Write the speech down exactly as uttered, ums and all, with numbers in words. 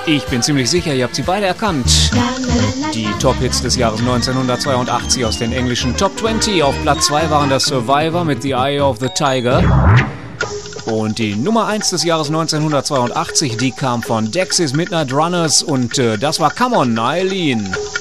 Ich bin ziemlich sicher, ihr habt sie beide erkannt. Die Top-Hits des Jahres neunzehnhundertzweiundachtzig aus den englischen Top zwanzig. Auf Platz zwei waren das Survivor mit The Eye of the Tiger. Und die Nummer eins des Jahres neunzehnhundertzweiundachtzig, die kam von Dexys Midnight Runners und äh, das war Come On, Eileen.